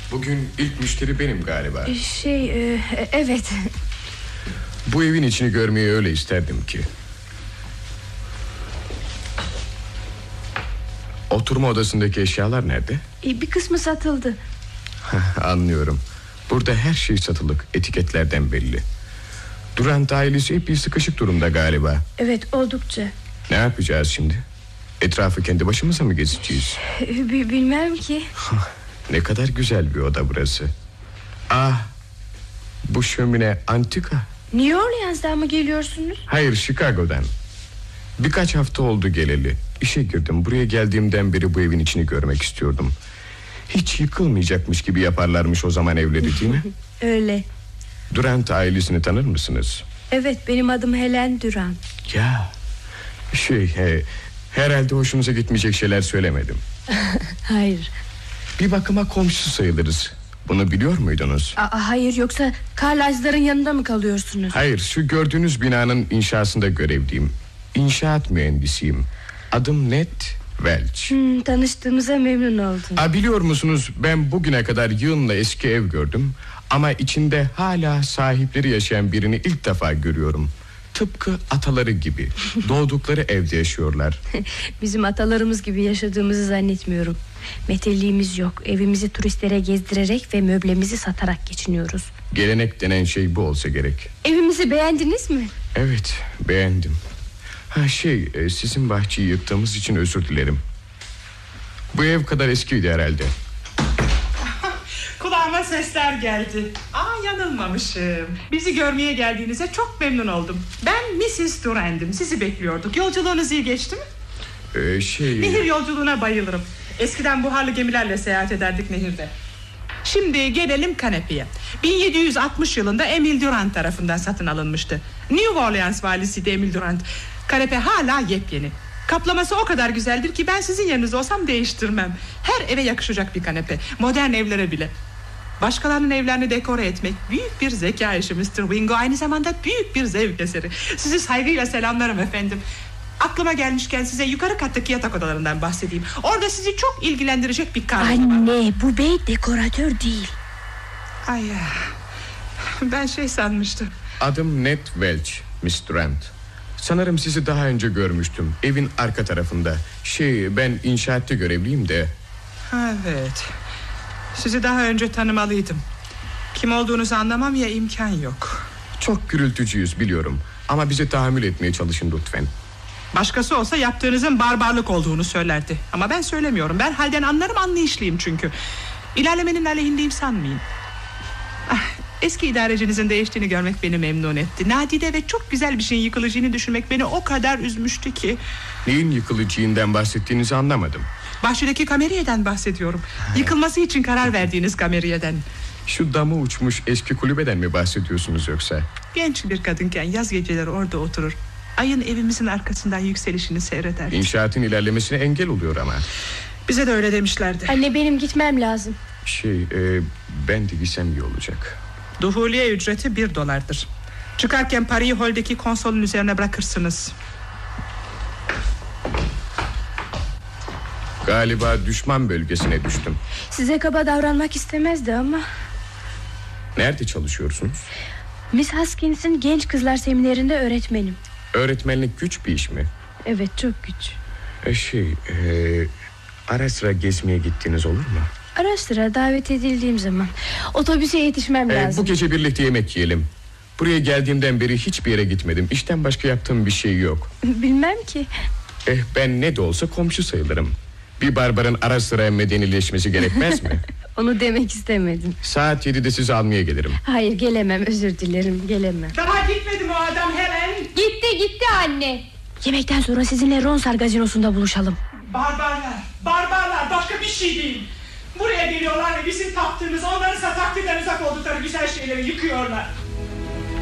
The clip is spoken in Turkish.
Bugün ilk müşteri benim galiba. Evet. Bu evin içini görmeyi öyle isterdim ki. Oturma odasındaki eşyalar nerede? Bir kısmı satıldı. Anlıyorum. Burada her şey satılık, etiketlerden belli. Durant ailesi epey sıkışık durumda galiba. Evet, oldukça. Ne yapacağız şimdi? Etrafı kendi başımıza mı gezeceğiz? Bilmem ki. Ne kadar güzel bir oda burası. Ah, bu şömine antika. New Orleans'dan mı geliyorsunuz? Hayır, Chicago'dan. Birkaç hafta oldu geleli. İşe girdim. Buraya geldiğimden beri bu evin içini görmek istiyordum. Hiç yıkılmayacakmış gibi yaparlarmış o zaman evleri, değil mi? Öyle. Durant ailesini tanır mısınız? Evet, benim adım Helen Durant. Ya, herhalde hoşunuza gitmeyecek şeyler söylemedim. Hayır. Bir bakıma komşu sayılırız. Bunu biliyor muydunuz? Hayır, yoksa Carlyle'ların yanında mı kalıyorsunuz? Hayır, şu gördüğünüz binanın inşasında görevliyim. İnşaat mühendisiyim. Adım Ned Welch. Tanıştığımıza memnun oldum. Biliyor musunuz, ben bugüne kadar yığınla eski ev gördüm. Ama içinde hala sahipleri yaşayan birini ilk defa görüyorum. Tıpkı ataları gibi. Doğdukları evde yaşıyorlar. Bizim atalarımız gibi yaşadığımızı zannetmiyorum. Meteliğimiz yok. Evimizi turistlere gezdirerek ve möblemizi satarak geçiniyoruz. Gelenek denen şey bu olsa gerek. Evimizi beğendiniz mi? Evet, beğendim. Sizin bahçeyi yıktığımız için özür dilerim. Bu ev kadar eskiydi herhalde. Kulağıma sesler geldi. Yanılmamışım. Bizi görmeye geldiğinize çok memnun oldum. Ben Mrs. Durant'im. Sizi bekliyorduk. Yolculuğunuz iyi geçti mi? Nehir yolculuğuna bayılırım. Eskiden buharlı gemilerle seyahat ederdik nehirde. Şimdi gelelim kanepeye. 1760 yılında Emile Durant tarafından satın alınmıştı. New Orleans valisiydi Emile Durant. Kanepe hala yepyeni. Kaplaması o kadar güzeldir ki ben sizin yerinizde olsam değiştirmem. Her eve yakışacak bir kanepe. Modern evlere bile. Başkalarının evlerini dekore etmek büyük bir zeka işi Mr. Wingo. Aynı zamanda büyük bir zevk eseri. Sizi saygıyla selamlarım efendim. Aklıma gelmişken size yukarı kattaki yatak odalarından bahsedeyim. Orada sizi çok ilgilendirecek bir kar. Anne, bu bey dekoratör değil. Ben sanmıştım. Adım Ned Welch, Miss Durant. Sanırım sizi daha önce görmüştüm. Evin arka tarafında. Ben inşaatta görevliyim de. Evet. Sizi daha önce tanımalıydım. Kim olduğunuzu anlamamaya imkan yok. Çok gürültücüyüz biliyorum. Ama bize tahammül etmeye çalışın lütfen. Başkası olsa yaptığınızın barbarlık olduğunu söylerdi. Ama ben söylemiyorum. Ben halden anlarım, anlayışlıyım çünkü. İlerlemenin aleyhindeyim sanmayın. Eski idarecinizin değiştiğini görmek beni memnun etti. Nadide ve çok güzel bir şeyin yıkılacağını düşünmek beni o kadar üzmüştü ki. Neyin yıkılacağından bahsettiğinizi anlamadım. Bahçedeki kameriyeden bahsediyorum. Yıkılması için karar verdiğiniz kameriyeden. Şu damı uçmuş eski kulübeden mi bahsediyorsunuz yoksa? Genç bir kadınken yaz geceleri orada oturur. Ayın evimizin arkasından yükselişini seyrederdi. İnşaatın ilerlemesine engel oluyor ama. Bize de öyle demişlerdi. Anne, benim gitmem lazım. Ben de gitsem iyi olacak. Duhuliye ücreti $1'dır. Çıkarken parayı holdeki konsolun üzerine bırakırsınız. Galiba düşman bölgesine düştüm. Size kaba davranmak istemezdi ama. Nerede çalışıyorsunuz? Miss Hoskins'in genç kızlar seminerinde öğretmenim. Öğretmenlik güç bir iş mi? Evet, çok güç. Ara sıra gezmeye gittiğiniz olur mu? Ara sıra davet edildiğim zaman. Otobüse yetişmem lazım. Bu gece birlikte yemek yiyelim. Buraya geldiğimden beri hiçbir yere gitmedim. İşten başka yaptığım bir şey yok. Bilmem ki. Ben ne de olsa komşu sayılırım. Bir barbarın ara sıra medenileşmesi gerekmez mi? Onu demek istemedim. Saat 7'de sizi almaya gelirim. Hayır, gelemem, özür dilerim, gelemem. Daha gitmedi mi o adam Helen? Gitti anne. Yemekten sonra sizinle Ronsar gazinosunda buluşalım. Barbarlar, başka bir şey değil. Buraya geliyorlar ve bizim taptığımız, onların takdirden uzak oldukları güzel şeyleri yıkıyorlar.